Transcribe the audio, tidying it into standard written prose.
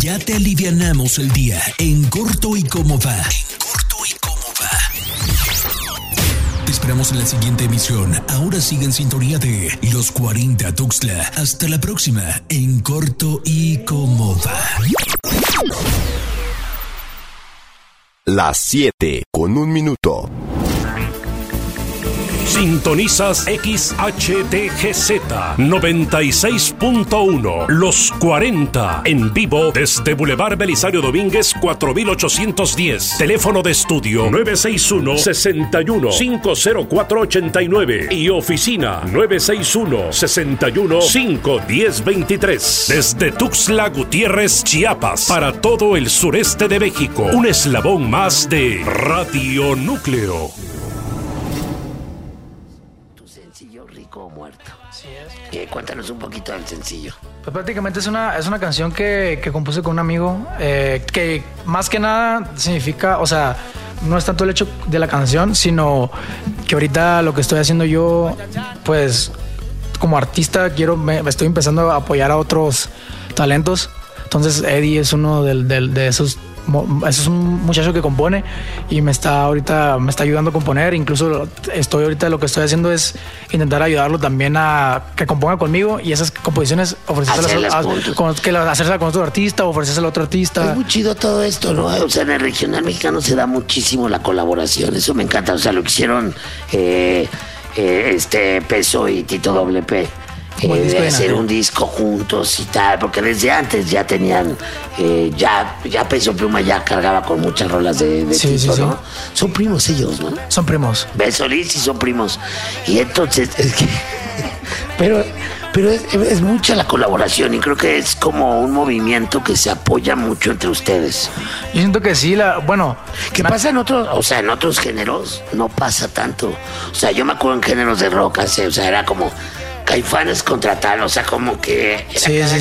Ya te alivianamos el día en corto y cómo va. Te esperamos en la siguiente emisión. Ahora sigue en sintonía de Los 40 Tuxtla. Hasta la próxima en corto y cómo va. Las 7:01. Sintonizas XHTGZ 96.1 Los 40 en vivo desde Boulevard Belisario Domínguez 4810. Teléfono de estudio 961-61-50489 y oficina 961-61-51023. Desde Tuxtla Gutiérrez, Chiapas, para todo el sureste de México. Un eslabón más de Radio Núcleo. Rico o muerto. Así es. Cuéntanos un poquito del sencillo. Pues prácticamente es una canción que compuse con un amigo, que más que nada significa, o sea, no es tanto el hecho de la canción, sino que ahorita lo que estoy haciendo yo, pues como artista me estoy empezando a apoyar a otros talentos. Entonces Eddie es uno de esos. Es un muchacho que compone y me está ayudando a componer. Incluso lo que estoy haciendo es intentar ayudarlo también a que componga conmigo y esas composiciones ofrecérselas con otro artista o ofrecérselas a otro artista. Es muy chido todo esto, ¿no? O sea, en el regional mexicano se da muchísimo la colaboración. Eso me encanta. O sea, lo que hicieron Peso y Tito WP. De hacer un disco juntos y tal, porque desde antes ya tenían, ya Peso Pluma ya cargaba con muchas rolas de Tito, ¿no? Sí. Son primos ellos, ¿no? Son primos. Besolís y son primos. Y entonces, pero es mucha la colaboración y creo que es como un movimiento que se apoya mucho entre ustedes. Yo siento que sí, ¿Qué pasa en otros, o sea, en otros géneros? No pasa tanto. O sea, yo me acuerdo en géneros de rock, o sea, era como Caifanes contra tal, o sea, como que... Sí.